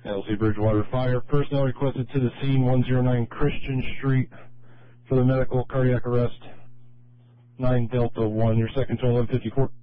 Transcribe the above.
LC Bridgewater Fire. Personnel requested to the scene, 109 Christian Street, for the medical cardiac arrest. 9 Delta 1. Your second to 1154.